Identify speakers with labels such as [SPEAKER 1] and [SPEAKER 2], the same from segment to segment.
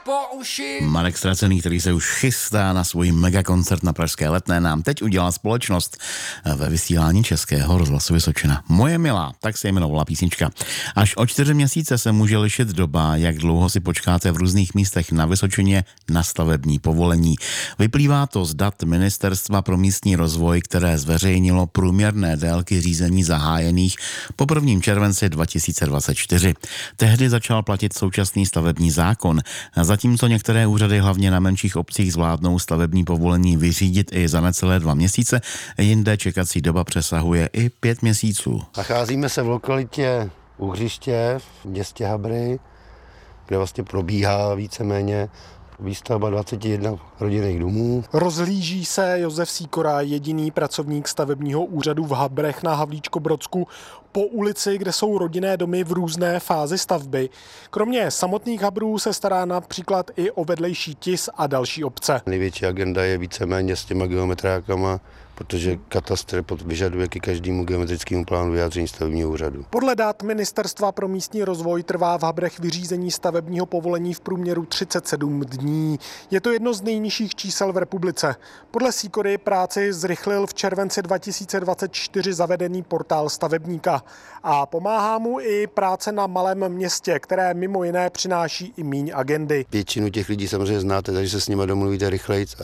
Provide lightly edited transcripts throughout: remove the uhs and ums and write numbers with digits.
[SPEAKER 1] po uši.
[SPEAKER 2] Marek Stracený, který se už chystá na svůj megakoncert na Pražské Letné, nám teď udělal společnost ve vysílání Českého rozhlasu Vysočina. Moje milá, tak se jmenovala písnička. Až o 4 měsíce se může lišit doba, jak dlouho si počkáte v různých místech na Vysočině na stavební povolení. Vyplývá to z dat Ministerstva pro místní rozvoj, které zveřejnilo průměrné délky řízení zahájených po 1. červenci 2024. Tehdy začal platit současný stavební zákon. Zatímco některé úřady hlavně na menších obcích zvládnou stavební povolení vyřídit i za necelé 2 měsíce, jinde čekací doba přesahuje i 5 měsíců.
[SPEAKER 3] Nacházíme se v lokalitě u hřiště v městě Habry, kde vlastně probíhá víceméně výstavba 21 rodinných domů.
[SPEAKER 4] Rozhlíží se Josef Sýkora, jediný pracovník stavebního úřadu v Habrech na Havlíčkobrodsku, po ulici, kde jsou rodinné domy v různé fázi stavby. Kromě samotných Habrů se stará například i o vedlejší Tis a další obce.
[SPEAKER 3] Největší agenda je víceméně s těma geometrákama, protože katastr vyžaduje ke každému geometrickému plánu vyjádření stavebního úřadu.
[SPEAKER 4] Podle dat Ministerstva pro místní rozvoj trvá v Habrech vyřízení stavebního povolení v průměru 37 dní. Je to jedno z nejnižších čísel v republice. Podle Sýkory práci zrychlil v červenci 2024 zavedený portál stavebníka. A pomáhá mu i práce na malém městě, které mimo jiné přináší i míň agendy.
[SPEAKER 3] Většinu těch lidí samozřejmě znáte, takže se s nimi domluvíte rychlejc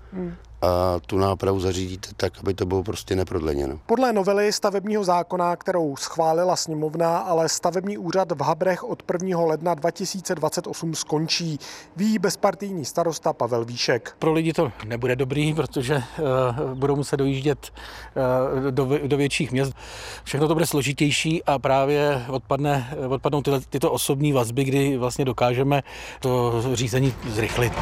[SPEAKER 3] a tu nápravu zařídíte tak, aby to bylo prostě neprodleněno.
[SPEAKER 4] Podle novely stavebního zákona, kterou schválila sněmovna, ale stavební úřad v Habrech od 1. ledna 2028 skončí, ví bezpartijní starosta Pavel Víšek.
[SPEAKER 5] Pro lidi to nebude dobrý, protože budou muset dojíždět do větších měst. Všechno to bude složitější a právě odpadnou tyto osobní vazby, kdy vlastně dokážeme to řízení zrychlit.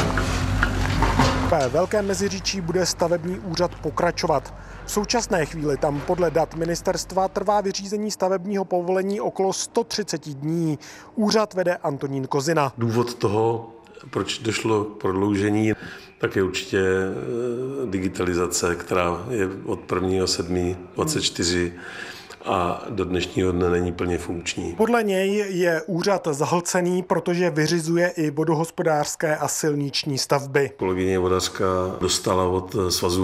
[SPEAKER 4] Ve Velkém Meziříčí bude stavební úřad pokračovat. V současné chvíli tam podle dat ministerstva trvá vyřízení stavebního povolení okolo 130 dní. Úřad vede Antonín Kozina.
[SPEAKER 6] Důvod toho, proč došlo k prodloužení, tak je určitě digitalizace, která je od 1.7.24 a do dnešního dne není plně funkční.
[SPEAKER 4] Podle něj je úřad zahlcený, protože vyřizuje i vodohospodářské a silniční stavby.
[SPEAKER 6] Kolegyně vodařka dostala od Svazu